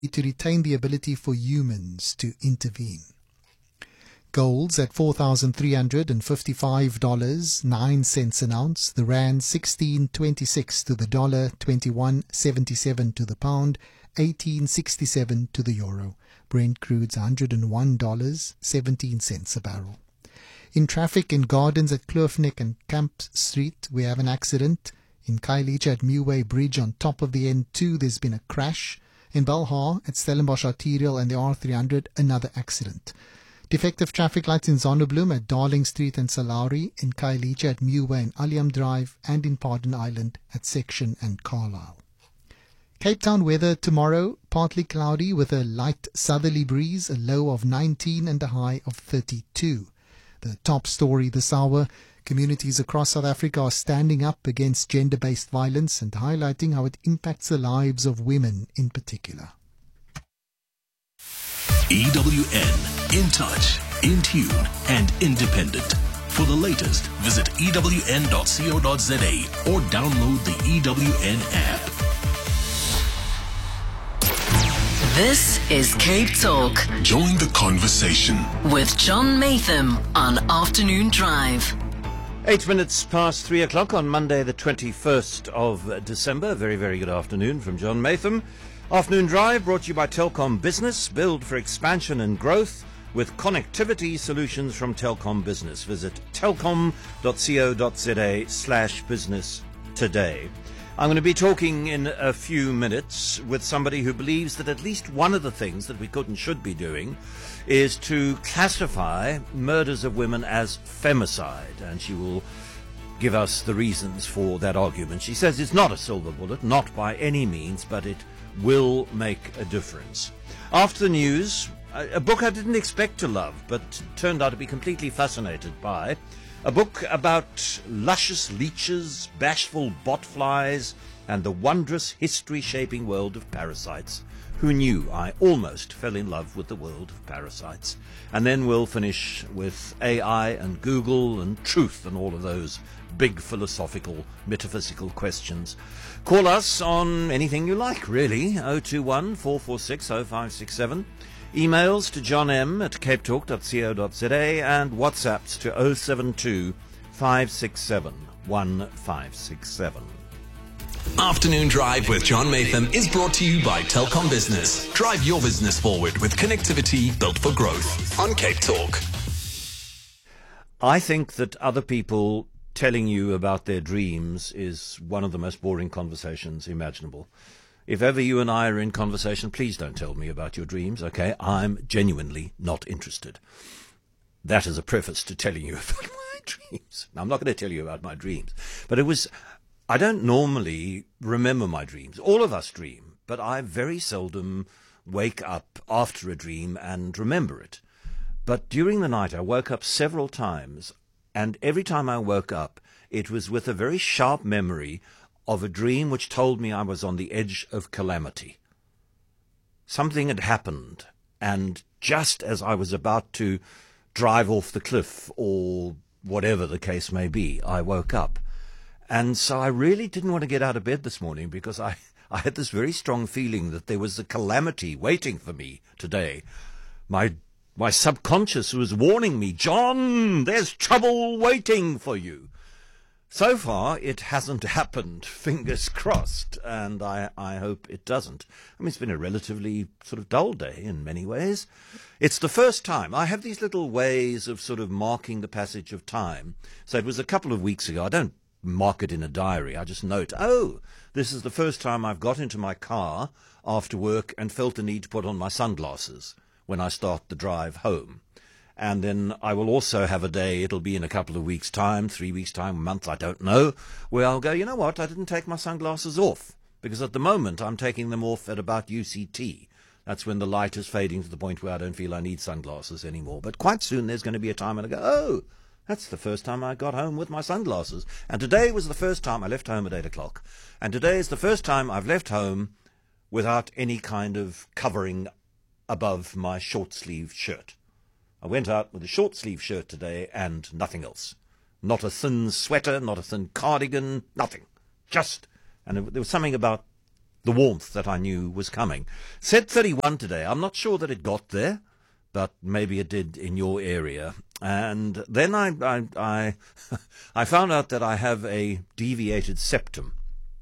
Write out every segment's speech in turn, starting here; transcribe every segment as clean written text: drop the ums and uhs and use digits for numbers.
to retain the ability for humans to intervene. Gold's at $4,355.09 an ounce. The rand 16.26 to the dollar, 21.77 to the pound, 18.67 to the euro. Brent crude's $101.17 a barrel. In traffic in Gardens at Kloofneck and Camp Street, we have an accident. In Khayelitsha at Meway Bridge on top of the N2, there's been a crash. In Belhar at Stellenbosch Arterial and the R300, another accident. Defective traffic lights in Zonnebloem at Darling Street and Salari, in Khayelitsha at Meway and Alliam Drive, and in Pardon Island at Section and Carlisle. Cape Town weather tomorrow, partly cloudy with a light southerly breeze, a low of 19 and a high of 32. The top story this hour, communities across South Africa are standing up against gender-based violence and highlighting how it impacts the lives of women in particular. EWN, in touch, in tune and independent. For the latest, visit ewn.co.za or download the EWN app. This is Cape Talk. Join the conversation with John Maytham on Afternoon Drive. 8 minutes past 3 o'clock on Monday, the 21st of December. Very, very good afternoon from John Maytham. Afternoon Drive brought to you by Telkom Business. Build for expansion and growth with connectivity solutions from Telkom Business. Visit telkom.co.za/business today. I'm going to be talking in a few minutes with somebody who believes that at least one of the things that we could and should be doing is to classify murders of women as femicide, and she will give us the reasons for that argument. She says it's not a silver bullet, not by any means, but it will make a difference. After the news, a book I didn't expect to love, but turned out to be completely fascinated by. A book about luscious leeches, bashful botflies, and the wondrous history-shaping world of parasites. Who knew? I almost fell in love with the world of parasites. And then we'll finish with AI and Google and truth and all of those big philosophical, metaphysical questions. Call us on anything you like, really. 021 446 0567. Emails to johnm@capetalk.co.za and WhatsApps to 072 567 1567. Afternoon Drive with John Maytham is brought to you by Telkom Business. Drive your business forward with connectivity built for growth on Cape Talk. I think that other people telling you about their dreams is one of the most boring conversations imaginable. If ever you and I are in conversation, please don't tell me about your dreams, okay? I'm genuinely not interested. That is a preface to telling you about my dreams. Now, I'm not going to tell you about my dreams, but I don't normally remember my dreams. All of us dream, but I very seldom wake up after a dream and remember it. But during the night, I woke up several times, and every time I woke up, it was with a very sharp memory of a dream which told me I was on the edge of calamity. Something had happened, and just as I was about to drive off the cliff, or whatever the case may be, I woke up. And so I really didn't want to get out of bed this morning because I had this very strong feeling that there was a calamity waiting for me today. My subconscious was warning me, John, there's trouble waiting for you. So far, it hasn't happened, fingers crossed, and I hope it doesn't. I mean, it's been a relatively sort of dull day in many ways. It's the first time. I have these little ways of sort of marking the passage of time. So it was a couple of weeks ago. I don't mark it in a diary. I just note, this is the first time I've got into my car after work and felt the need to put on my sunglasses when I start the drive home. And then I will also have a day, it'll be in a couple of weeks' time, 3 weeks' time, a month, I don't know, where I'll go, you know what, I didn't take my sunglasses off. Because at the moment, I'm taking them off at about UCT. That's when the light is fading to the point where I don't feel I need sunglasses anymore. But quite soon, there's going to be a time when I go, that's the first time I got home with my sunglasses. And today was the first time I left home at 8 o'clock. And today is the first time I've left home without any kind of covering above my short-sleeved shirt. I went out with a short-sleeved shirt today and nothing else. Not a thin sweater, not a thin cardigan, nothing. And there was something about the warmth that I knew was coming. Said 31 today. I'm not sure that it got there, but maybe it did in your area. And then I found out that I have a deviated septum.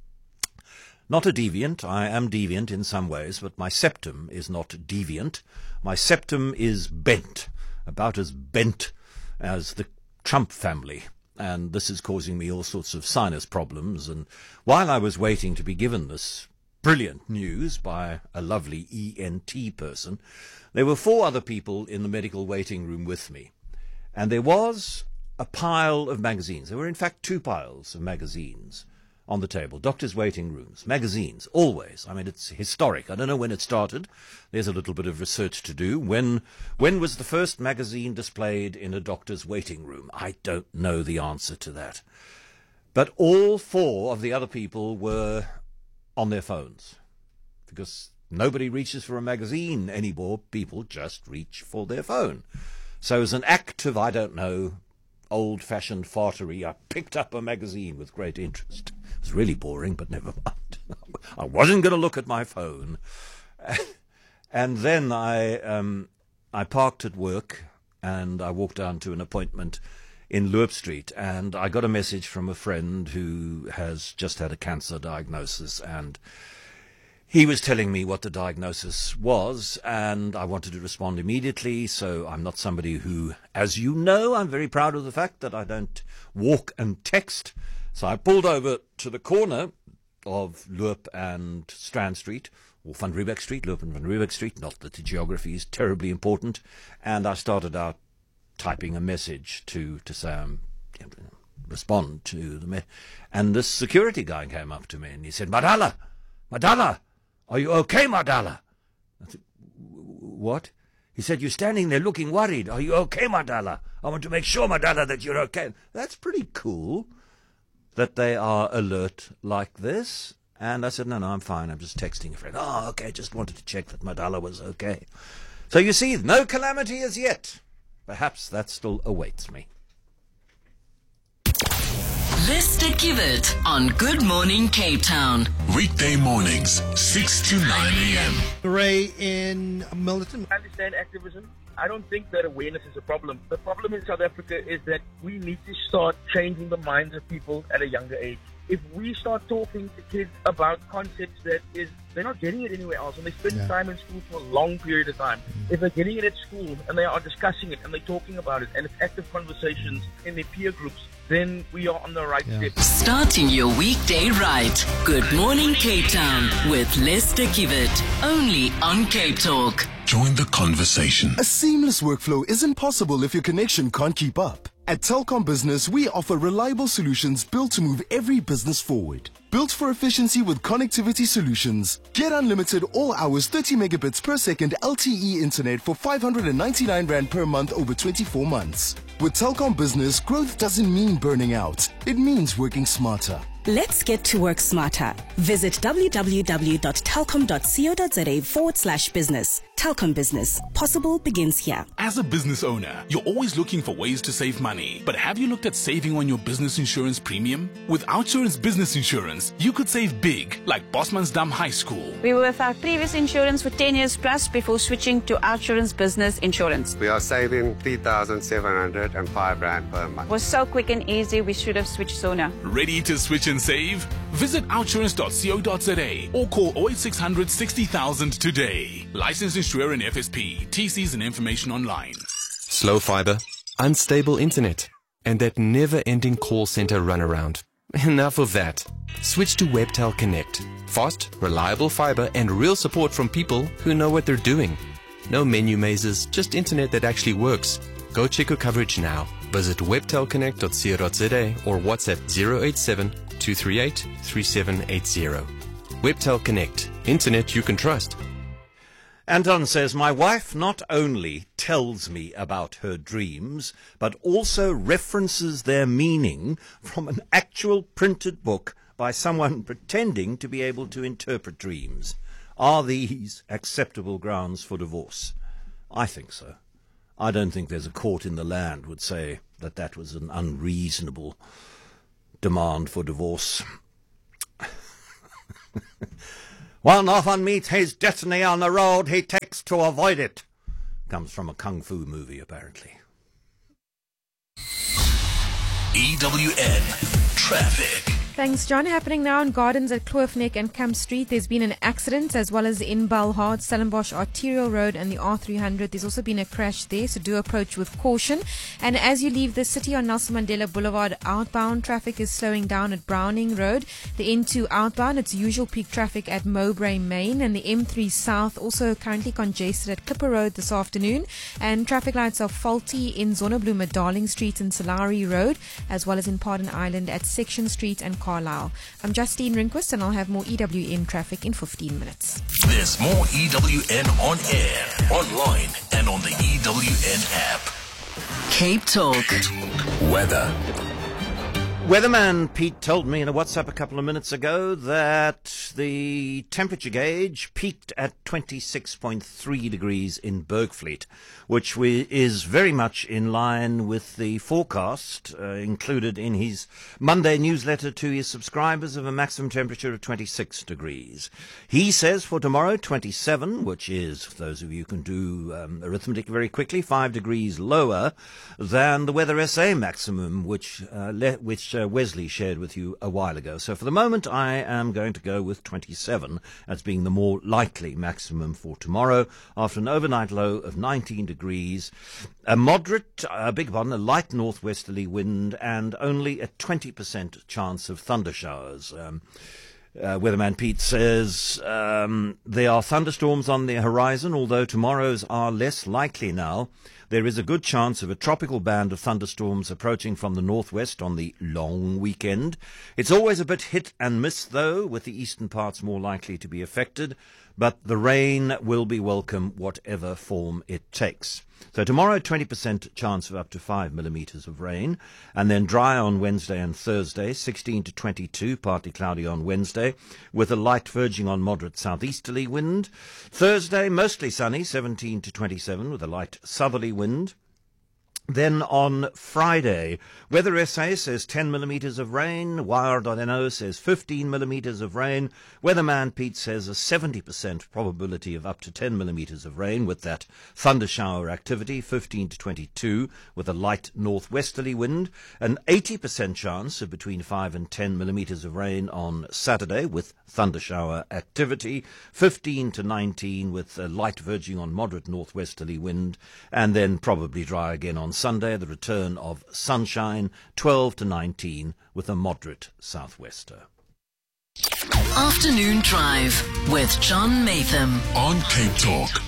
Not a deviant. I am deviant in some ways, but my septum is not deviant. My septum is bent, about as bent as the Trump family. And this is causing me all sorts of sinus problems. And while I was waiting to be given this brilliant news by a lovely ENT person, there were 4 other people in the medical waiting room with me. And there was a pile of magazines. There were, in fact, 2 piles of magazines on the table. Doctors' waiting rooms, magazines, always. I mean, it's historic. I don't know when it started. There's a little bit of research to do. When was the first magazine displayed in a doctor's waiting room? I don't know the answer to that. But all 4 of the other people were on their phones, because nobody reaches for a magazine anymore. People just reach for their phone. So as an act of, I don't know, old-fashioned fartery, I picked up a magazine with great interest. It was really boring, but never mind. I wasn't going to look at my phone. And then I parked at work and I walked down to an appointment in Loop Street, and I got a message from a friend who has just had a cancer diagnosis, and he was telling me what the diagnosis was, and I wanted to respond immediately. So I'm not somebody who, as you know, I'm very proud of the fact that I don't walk and text. So I pulled over to the corner of Loop and Strand Street, or Van Riebeeck Street, Loop and Van Riebeeck Street, not that the geography is terribly important, and I started out typing a message to say respond to the and this security guy came up to me and he said, Madala, are you okay, Madala? I said, what? He said, you're standing there looking worried. Are you okay, Madala? I want to make sure, Madala, that you're okay. That's pretty cool that they are alert like this. And I said, no, I'm fine. I'm just texting a friend. Oh, okay, just wanted to check that Madala was okay. So you see, no calamity as yet. Perhaps that still awaits me. Lester Kivet on Good Morning Cape Town. Weekday mornings, 6 to 9 a.m. Ray in Milton. I understand activism. I don't think that awareness is a problem. The problem in South Africa is that we need to start changing the minds of people at a younger age. If we start talking to kids about concepts that they're not getting it anywhere else, and they spend time in school for a long period of time. If they're getting it at school and they are discussing it and they're talking about it and it's active conversations in their peer groups, then we are on the right step. Starting your weekday right. Good Morning Cape Town with Lester Kivet. Only on Cape Talk. Join the conversation. A seamless workflow isn't possible if your connection can't keep up. At Telkom Business, we offer reliable solutions built to move every business forward. Built for efficiency with connectivity solutions. Get unlimited all hours 30 megabits per second LTE internet for 599 Rand per month over 24 months. With Telkom Business, growth doesn't mean burning out. It means working smarter. Let's get to work smarter. Visit www.telkom.co.za/business. Telkom Business. Possible begins here. As a business owner, you're always looking for ways to save money. But have you looked at saving on your business insurance premium? With OUTsurance Business Insurance, you could save big, like Bosmansdam High School. We were with our previous insurance for 10 years plus before switching to OUTsurance Business Insurance. We are saving 3,705 Rand per month. It was so quick and easy, we should have switched sooner. Ready to switch and save? Visit outsurance.co.za or call 08600 60,000 today. Licensed insurer in FSP. TCs and information online. Slow fiber, unstable internet, and that never-ending call center runaround. Enough of that. Switch to Webtel Connect. Fast, reliable fiber and real support from people who know what they're doing. No menu mazes, just internet that actually works. Go check your coverage now. Visit webtelconnect.co.za or WhatsApp 087-238-3780. Webtel Connect. Internet you can trust. Anton says, my wife not only tells me about her dreams, but also references their meaning from an actual printed book by someone pretending to be able to interpret dreams. Are these acceptable grounds for divorce? I think so. I don't think there's a court in the land would say that that was an unreasonable demand for divorce. One often meets his destiny on the road he takes to avoid it. Comes from a kung fu movie, apparently. EWN Traffic. Thanks, John. Happening now in Gardens at Kloofneck and Camp Street. There's been an accident as well as in Balhard, Stellenbosch Arterial Road and the R300. There's also been a crash there, so do approach with caution. And as you leave the city on Nelson Mandela Boulevard outbound, traffic is slowing down at Browning Road. The N2 outbound, it's usual peak traffic at Mowbray Main, and the M3 South also currently congested at Kipper Road this afternoon. And traffic lights are faulty in Zonnebloem at Darling Street and Salari Road, as well as in Pardon Island at Section Street and Carlisle. I'm Justine Rinquist, and I'll have more EWN traffic in 15 minutes. There's more EWN on air, online, and on the EWN app. Cape Talk. Weather. Weatherman Pete told me in a WhatsApp a couple of minutes ago that the temperature gauge peaked at 26.3 degrees in Bergfleet, which is very much in line with the forecast included in his Monday newsletter to his subscribers of a maximum temperature of 26 degrees. He says for tomorrow, 27, which is, for those of you who can do arithmetic very quickly, 5 degrees lower than the Weather SA maximum, which Wesley shared with you a while ago. So for the moment, I am going to go with 27 as being the more likely maximum for tomorrow, after an overnight low of 19 degrees, a light northwesterly wind, and only a 20% chance of thundersshowers. Weatherman Pete says there are thunderstorms on the horizon, although tomorrow's are less likely now. There is a good chance of a tropical band of thunderstorms approaching from the northwest on the long weekend. It's always a bit hit and miss, though, with the eastern parts more likely to be affected, but the rain will be welcome whatever form it takes. So tomorrow, 20% chance of up to 5 millimetres of rain, and then dry on Wednesday and Thursday, 16 to 22, partly cloudy on Wednesday, with a light verging on moderate southeasterly wind. Thursday, mostly sunny, 17 to 27, with a light southerly wind. Then on Friday, Weather SA says 10 millimetres of rain, Wire.no says 15 millimetres of rain, Weatherman Pete says a 70% probability of up to 10 millimetres of rain with that thundershower activity, 15 to 22, with a light northwesterly wind, an 80% chance of between 5 and 10 millimetres of rain on Saturday with thundershower activity, 15 to 19 with a light verging on moderate northwesterly wind, and then probably dry again on Sunday, the return of sunshine, 12 to 19 with a moderate southwester. Afternoon Drive with John Matham on Cape Talk.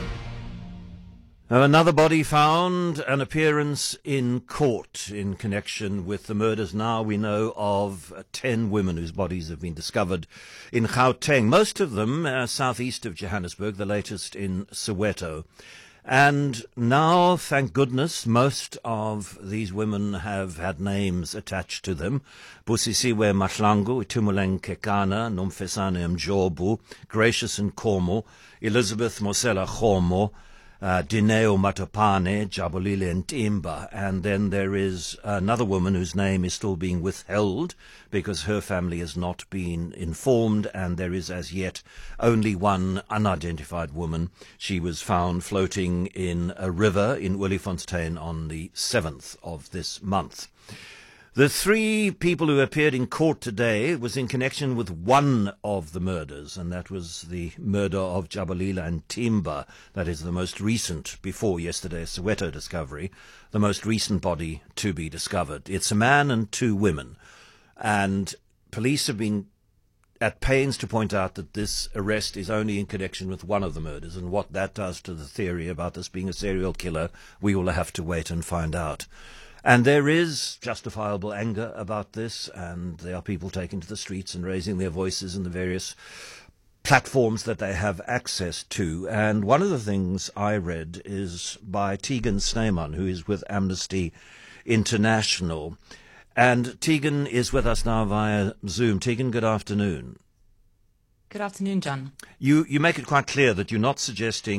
Another body found, an appearance in court in connection with the murders now we know of 10 women whose bodies have been discovered in Gauteng, most of them southeast of Johannesburg, the latest in Soweto. And now, thank goodness, most of these women have had names attached to them. Busisiwe Mahlangu, Tumuleng Kekana, Nomfesane Mjobu, Gracious Nkomo, Elizabeth Mosela Khomo, Dineo Matopane, Jabulile Ntimba, and then there is another woman whose name is still being withheld because her family has not been informed, and there is as yet only one unidentified woman. She was found floating in a river in Olifantsfontein on the 7th of this month. The 3 people who appeared in court today was in connection with one of the murders, and that was the murder of Jabulile Ntimba. That is the most recent, before yesterday's Soweto discovery, the most recent body to be discovered. It's a man and 2 women, and police have been at pains to point out that this arrest is only in connection with one of the murders, and what that does to the theory about this being a serial killer, we will have to wait and find out. And there is justifiable anger about this, and there are people taking to the streets and raising their voices in the various platforms that they have access to. And one of the things I read is by Tegan Snyman, who is with Amnesty International. And Tegan is with us now via Zoom. Tegan, good afternoon. Good afternoon, John. You make it quite clear that you're not suggesting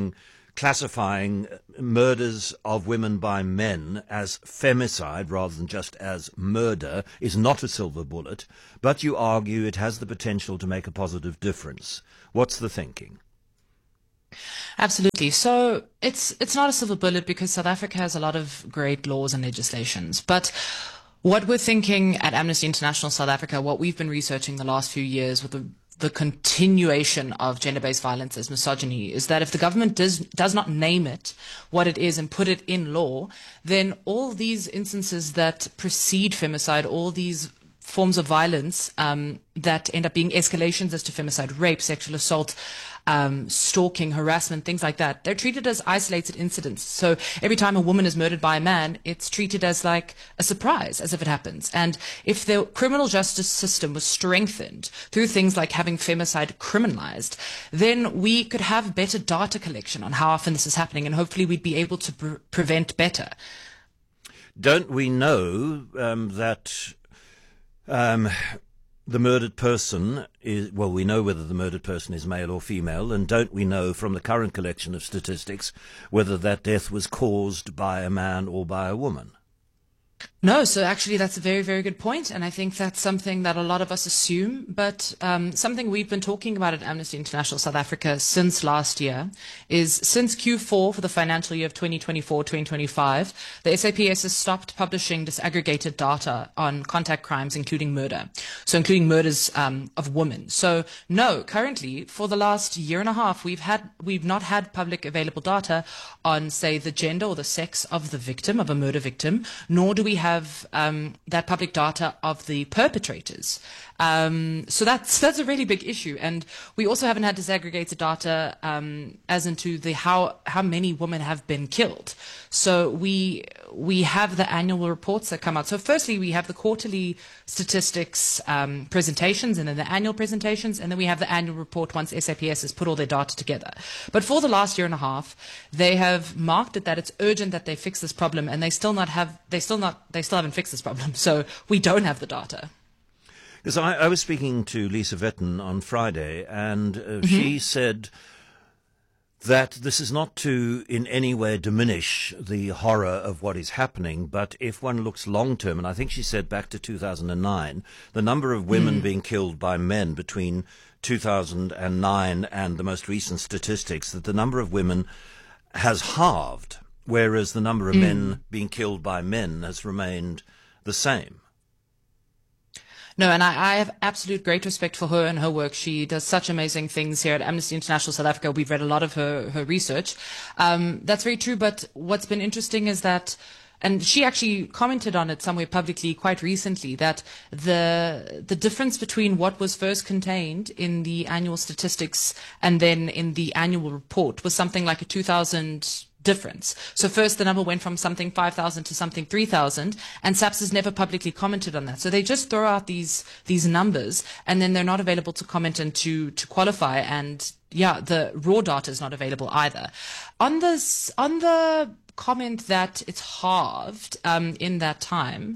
classifying murders of women by men as femicide rather than just as murder is not a silver bullet, but you argue it has the potential to make a positive difference. What's the thinking? Absolutely. So it's not a silver bullet because South Africa has a lot of great laws and legislations. But what we're thinking at Amnesty International South Africa, what we've been researching the last few years with the continuation of gender-based violence as misogyny, is that if the government does not name it what it is and put it in law, then all these instances that precede femicide, all these forms of violence that end up being escalations as to femicide, rape, sexual assault, stalking, harassment, things like that, they're treated as isolated incidents. So every time a woman is murdered by a man, it's treated as like a surprise, as if it happens. And if the criminal justice system was strengthened through things like having femicide criminalized, then we could have better data collection on how often this is happening, and hopefully we'd be able to prevent better. Don't we know that the murdered person is, well, we know whether the murdered person is male or female, and don't we know from the current collection of statistics whether that death was caused by a man or by a woman? No, so actually that's a very, very good point, and I think that's something that a lot of us assume, but something we've been talking about at Amnesty International South Africa since last year is since Q4 for the financial year of 2024-2025, the SAPS has stopped publishing disaggregated data on contact crimes, including murder, so including murders of women. So no, currently for the last year and a half, we've not had public available data on, say, the gender or the sex of the victim, of a murder victim, nor do we have that public data of the perpetrators. So that's a really big issue. And we also haven't had disaggregated data as into the how many women have been killed. So we have the annual reports that come out. So firstly, we have the quarterly statistics presentations and then the annual presentations, and then we have the annual report once SAPS has put all their data together. But for the last year and a half, they have marked it that it's urgent that they fix this problem, and they still haven't fixed this problem. So we don't have the data. Because I was speaking to Lisa Vetten on Friday, and she said that this is not to in any way diminish the horror of what is happening, but if one looks long-term, and I think she said back to 2009, the number of women being killed by men between 2009 and the most recent statistics, that the number of women has halved, whereas the number of men being killed by men has remained the same. No, and I have absolute great respect for her and her work. She does such amazing things here at Amnesty International South Africa. We've read a lot of her research. That's very true, but what's been interesting is that, and she actually commented on it somewhere publicly quite recently, that the difference between what was first contained in the annual statistics and then in the annual report was something like a 2,000 difference. So first the number went from something 5,000 to something 3,000, and SAPS has never publicly commented on that. So they just throw out these numbers, and then they're not available to comment and to qualify, and yeah, the raw data is not available either. On the comment that it's halved in that time,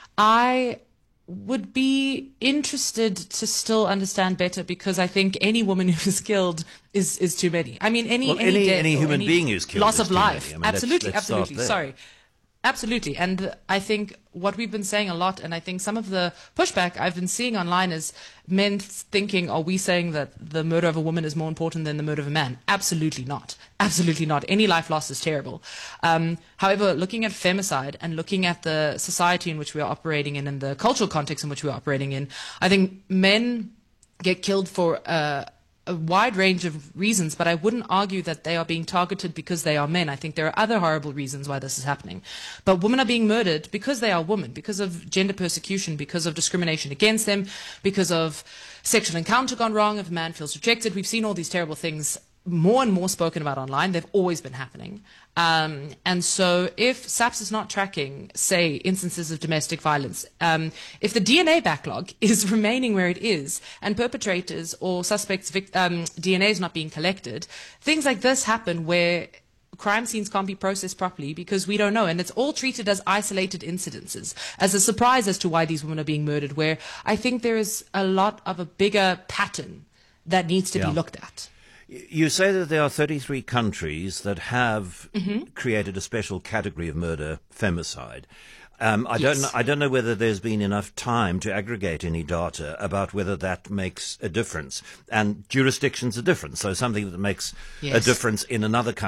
I would be interested to still understand better, because I think any woman who is killed is too many. I mean, any human being who's killed, loss of life. I mean, absolutely. Sorry. Absolutely. And I think what we've been saying a lot, and I think some of the pushback I've been seeing online is men thinking, are we saying that the murder of a woman is more important than the murder of a man? Absolutely not. Absolutely not. Any life loss is terrible. However, looking at femicide and looking at the society in which we are operating in and the cultural context in which we are operating in, I think men get killed for a wide range of reasons, but I wouldn't argue that they are being targeted because they are men. I think there are other horrible reasons why this is happening. But women are being murdered because they are women, because of gender persecution, because of discrimination against them, because of sexual encounter gone wrong, if a man feels rejected. We've seen all these terrible things more and more spoken about online. They've always been happening. And so if SAPS is not tracking, say, instances of domestic violence, if the DNA backlog is remaining where it is and perpetrators or suspects' DNA is not being collected, things like this happen where crime scenes can't be processed properly because we don't know. And it's all treated as isolated incidences, as a surprise as to why these women are being murdered, where I think there is a lot of a bigger pattern that needs to be looked at. You say that there are 33 countries that have created a special category of murder, femicide. I don't know whether there's been enough time to aggregate any data about whether that makes a difference. And jurisdictions are different. So something that makes a difference in another country